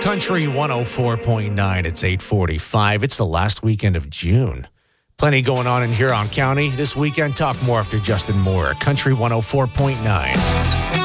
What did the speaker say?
Country 104.9. It's 8:45. It's the last weekend of June. Plenty going on in Huron County this weekend. Talk more after Justin Moore. Country 104.9.